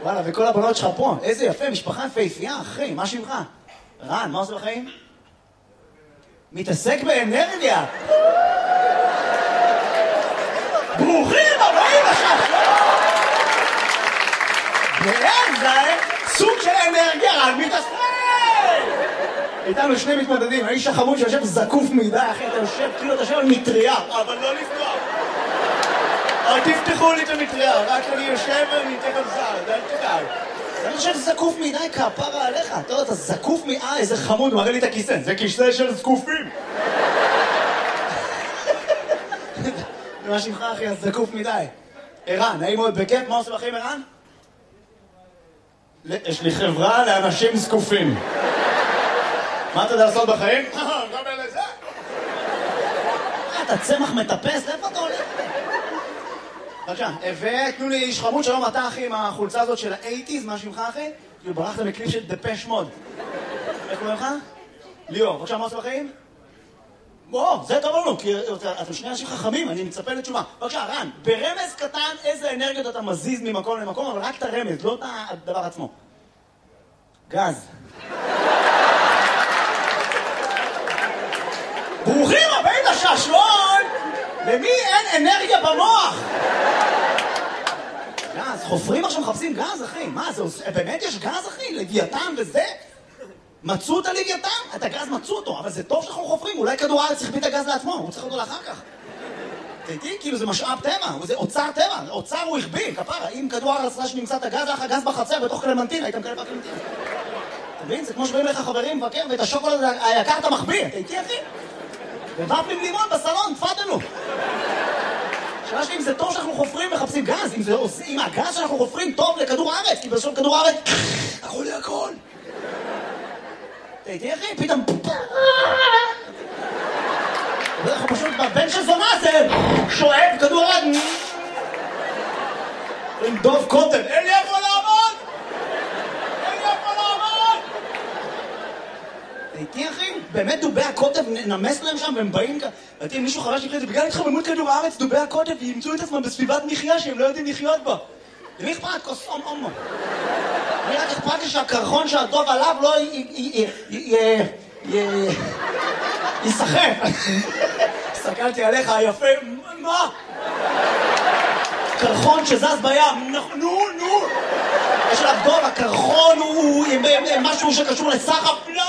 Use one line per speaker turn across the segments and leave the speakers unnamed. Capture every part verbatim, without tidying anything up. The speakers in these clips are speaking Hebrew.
וואלה, וכל הבנות שלך פה. איזה יפה, משפחה יפהפייה, אחי, מה שמך? רן, מה עושה בחיים? מתעסק באנרגיה. ברוכים הבאים עכשיו. ואין זה סוג של אנרגיה, רן מתעסק. איתנו שני מתמודדים, האיש החמוד שיושב זקוף מדי, אחי, אתה יושב כאילו אתה יושב על מטריה. אבל לא לפתוח. אל תפתחו לי את המטריה, רק אני יושב ואני אתן על זר, אל תדאג. אני חושב זקוף מדי, כפרה עליך. אתה יודע, אתה זקוף מדי, איזה חמוד, מראה לי את הכיסא. זה כיסא של זקופים. מה שמך, אחי, אז זקוף מדי. ערן, נעים מאוד בכיף, מה עושה בחיים, ערן? יש לי חברה לאנשים זקופים. מה אתה יודע לעשות בחיים? גם אלה זה. אתה צמח מטפס, איפה אתה הולך? בבקשה, ותנו לי איש חמוד, שלום אתה אחי עם החולצה הזאת של ה-שמונים, מה שמך אחי? כאילו ברחת מקליפ של דפש מוד. איך קוראים לך? ליאור, בבקשה, מה עושה בחיים? בוא, זה טוב לנו, כי אתם שני אנשים חכמים, אני מצפה לתשובה. בבקשה, רן, ברמז קטן איזה אנרגיות אתה מזיז ממקום למקום, אבל רק את הרמז, לא את הדבר עצמו. גז. ברוכים הבאים לשעשועון! למי אין אנרגיה במוח? גז, חופרים עכשיו מחפשים גז, אחי. מה, זה עושה... באמת יש גז, אחי? לוויתן וזה? מצאו את הלוויתן? את הגז מצאו אותו, אבל זה טוב שאנחנו חופרים. אולי כדור הארץ צריך את הגז לעצמו, הוא צריך אותו לאחר כך. תהייתי, כאילו זה משאב טבע, זה אוצר טבע, אוצר הוא הכביל, כפרה. אם כדור הארץ ראה שנמצא את הגז, לך הגז בחצר בתוך קלמנטין, היית מקבל בקלמנטין. אתה מבין? זה כמו שבאים לך חברים מבקר, ואת השוקולד היקר אתה מחביא. תהייתי, אחי? ובאפלים לימון בסלון, תפדלו. שאלה שלי אם זה טוב שאנחנו חופרים מחפשים גז, אם, זה, אם הגז שאנחנו חופרים טוב לכדור הארץ, כי בסוף כדור הארץ, הכל לי הכל. תהייתי אחי, פתאום... אנחנו פשוט בבן של זונה זה שואב כדור הארץ. עם דוב קוטן, אין לי איפה לעמוד! אין לי איפה לעמוד! תהייתי אחי, באמת דובי הקוטב נמס להם שם והם באים כאן. ראיתי אם מישהו חרש נכנס, בגלל התחממות כדור הארץ, דובי הקוטב ימצאו את עצמם בסביבת מחיה שהם לא יודעים לחיות בה. למי אכפת? כוס אום אומו. אני רק אכפת לי שהקרחון שהדוב עליו לא ייסחף. הסתכלתי עליך היפה, מה? קרחון שזז בים, נו, נו. יש עליו דוב, הקרחון הוא משהו שקשור לסחף, לא,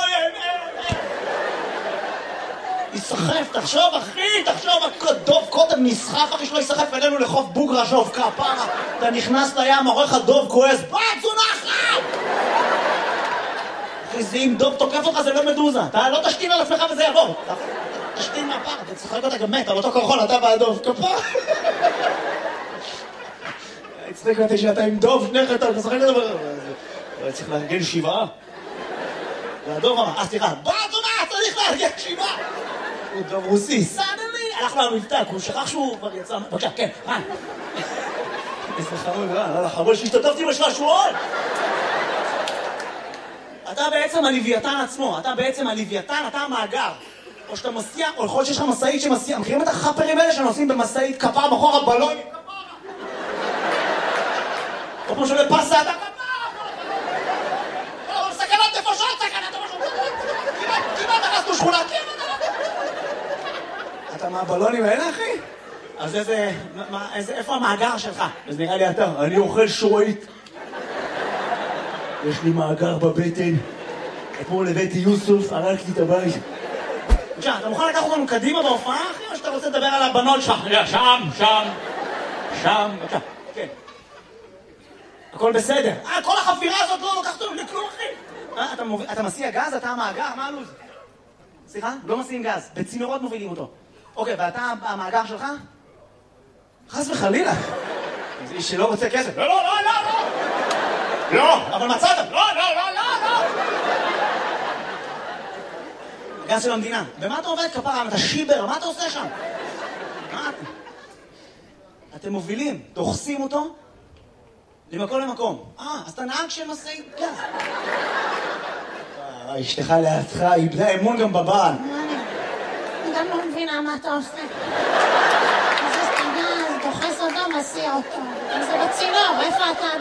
יסחף, תחשוב אחי, תחשוב, דוב קודם נסחף אחי שלא יסחף אלינו לחוף בוגרה שוב כפרה. אתה נכנס לים, עורך הדוב כועס, בת זונחת! אחי זה אם דוב תוקף אותך זה לא מדוזה, אתה לא תשתין על עצמך וזה יעבור. תשתין מהפר, אתה צחק אותה גם מת, על אותו קרחון, אתה והדוב, כפרה. הצחיק אותי שאתה עם דוב, שניך אתה משחק את זה, אבל צריך לארגן שבעה. והדוב אמר, אה סליחה, בת זונחת, צריך לארגן שבעה! הוא דוב רוסי, סדלי! הלך לו המבטק, הוא שכח שהוא כבר יצא... בבקשה, כן, רן. איזה חמוד, רן, לא לחמוד שהשתתפתי בשעשועון! אתה בעצם הלוויתן עצמו, אתה בעצם הלוויתן, אתה המאגר. או שאתה מסיע, או יכול שיש לך מסעית שמסיע. מכירים את החפרים האלה שנוסעים במסעית כפרה בחור הבלון? או כמו שעולה פסה, אתה כפרה! או סכנת נפשות, סכנת נפשות! כמעט נכנסנו שכונה, כמעט! אתה מהבלונים האלה, אחי? אז איזה... איפה המאגר שלך? אז נראה לי אתה, אני אוכל שורית. יש לי מאגר בבטן. אתמול הבאתי יוסוף, ערקתי את הבית. בבקשה, אתה מוכן לקחת אותנו קדימה בהופעה, אחי? או שאתה רוצה לדבר על הבנות שלך? שם, שם, שם, בבקשה, כן. הכל בסדר. אה, כל החפירה הזאת לא לוקחת אותנו לכלום, אחי. אתה מסיע גז? אתה המאגר? מה הלו"ז? סליחה? לא מסיעים גז. בצינורות מובילים אותו. אוקיי, ואתה המאגר שלך? חס וחלילה. זה איש שלא רוצה כסף. לא, לא, לא, לא, לא. לא, אבל מצאת. לא, לא, לא, לא, לא. גז של המדינה. ומה אתה עובד כפרה? אתה שיבר, מה אתה עושה שם? מה אתה? אתם מובילים, דוחסים אותו למקום למקום. אה, אז אתה נהג של משאית גז. אשתך לידך, איבדה אמון גם בבעל.
אני גם לא מבינה מה אתה עושה. אז זה סתם גז, דוחס אותו, מסיע אותו. זה בצינור, איפה אתה?